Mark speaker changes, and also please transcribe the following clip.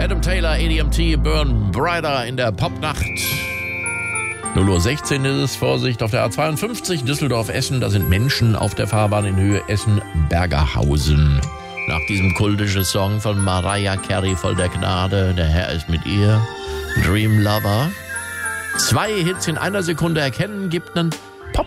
Speaker 1: Adam Taylor, ADMT, Burn Brighter in der Popnacht. 0:16 Uhr ist es, Vorsicht auf der A52, Düsseldorf-Essen. Da sind Menschen auf der Fahrbahn in Höhe Essen-Bergerhausen. Nach diesem kultischen Song von Mariah Carey, voll der Gnade, der Herr ist mit ihr, Dream Lover. 2 Hits in einer Sekunde erkennen, gibt einen